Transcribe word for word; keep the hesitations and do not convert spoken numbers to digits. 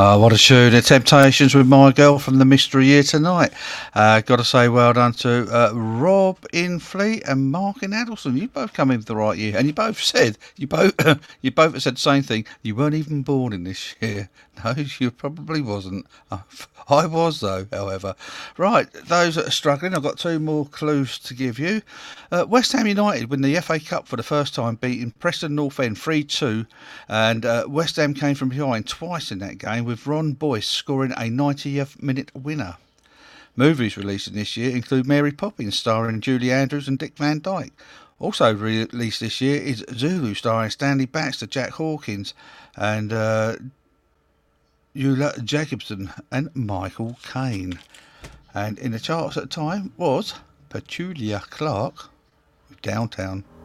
Oh, what a tune. The Temptations with My Girl from the Mystery Year Tonight. Uh, got to say well done to uh, Rob in Fleet and Mark in Addleston. You both come in with the right year. And you both said, you both you both said the same thing. You weren't even born in this year. No, you probably wasn't. I was, though, however. Right, those that are struggling, I've got two more clues to give you. Uh, West Ham United win the F A Cup for the first time, beating Preston North End three two. And uh, West Ham came from behind twice in that game, with Ron Boyce scoring a ninetieth minute winner. Movies released in this year include Mary Poppins, starring Julie Andrews and Dick Van Dyke. Also released this year is Zulu, starring Stanley Baxter, Jack Hawkins, and uh, Eula Jacobson and Michael Caine. And in the charts at the time was Petulia Clark with Downtown.